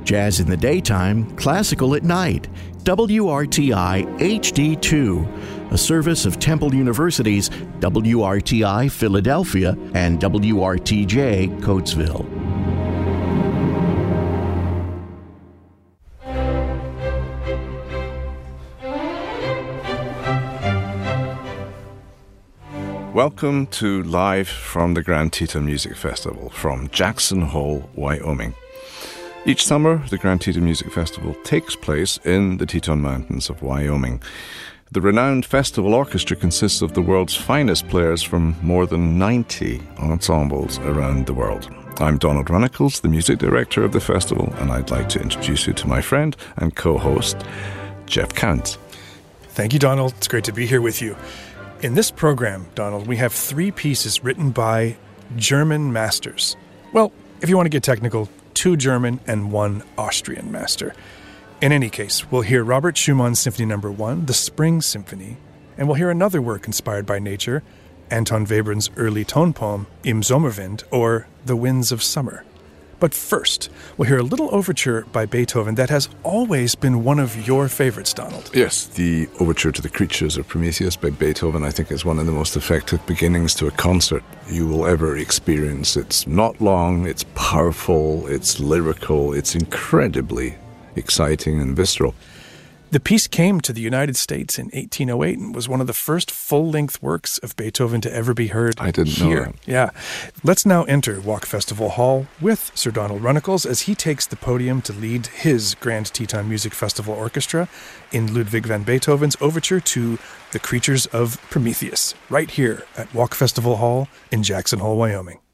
Jazz in the daytime, classical at night. WRTI HD2, a service of Temple University's WRTI Philadelphia and WRTJ Coatesville. Welcome to Live from the Grand Teton Music Festival from Jackson Hole, Wyoming. Each summer, the Grand Teton Music Festival takes place in the Teton Mountains of Wyoming. The renowned festival orchestra consists of the world's finest players from more than 90 ensembles around the world. I'm Donald Runnicles, the music director of the festival, and I'd like to introduce you to my friend and co-host, Jeff Counts. Thank you, Donald. It's great to be here with you. In this program, Donald, we have 3 pieces written by German masters. Well, if you want to get technical, 2 German and 1 Austrian master. In any case, we'll hear Robert Schumann's Symphony No. 1, the Spring Symphony, and we'll hear another work inspired by nature, Anton Webern's early tone poem, Im Sommerwind, or The Winds of Summer. But first, we'll hear a little overture by Beethoven that has always been one of your favorites, Donald. Yes, the overture to the Creatures of Prometheus by Beethoven, I think, is one of the most effective beginnings to a concert you will ever experience. It's not long, it's powerful, it's lyrical, it's incredibly exciting and visceral. The piece came to the United States in 1808 and was one of the first full-length works of Beethoven to ever be heard I didn't know that. Yeah. Let's now enter Walk Festival Hall with Sir Donald Runnicles as he takes the podium to lead his Grand Teton Music Festival Orchestra in Ludwig van Beethoven's overture to The Creatures of Prometheus, right here at Walk Festival Hall in Jackson Hole, Wyoming.